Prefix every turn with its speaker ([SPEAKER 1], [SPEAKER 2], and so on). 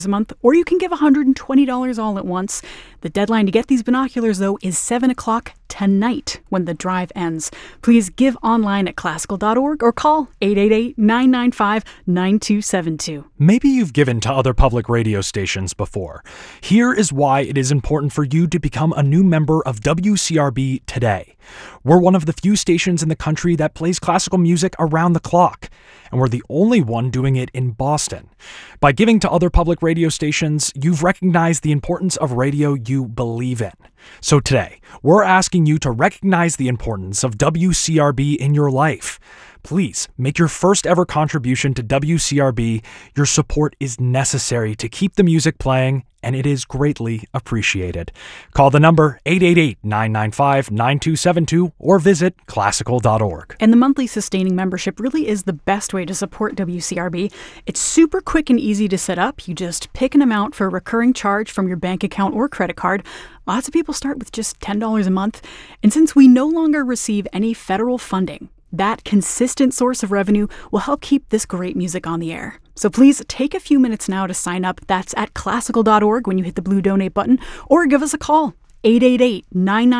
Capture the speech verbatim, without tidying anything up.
[SPEAKER 1] a month, or you can give one hundred twenty dollars all at once. The deadline to get these binoculars, though, is seven o'clock tonight when the drive ends. Please give online at classical dot org or call eight eight eight, nine nine five, nine two seven two.
[SPEAKER 2] Maybe you've given to other public radio stations before. Here is why it is important for you to become a new member of W C R B today. We're one of the few stations in the country that plays classical music around the clock, and we're the only one doing it in Boston. By giving to other public radio stations, you've recognized the importance of radio you believe in. So today, we're asking you to recognize the importance of W C R B in your life. Please make your first ever contribution to W C R B. Your support is necessary to keep the music playing, and it is greatly appreciated. Call the number eight eight eight, nine nine five, nine two seven two or visit classical dot org.
[SPEAKER 1] And the monthly sustaining membership really is the best way to support W C R B. It's super quick and easy to set up. You just pick an amount for a recurring charge from your bank account or credit card. Lots of people start with just ten dollars a month. And since we no longer receive any federal funding, that consistent source of revenue will help keep this great music on the air. So please take a few minutes now to sign up. That's at classical dot org when you hit the blue donate button, or give us a call, eight eight eight, nine nine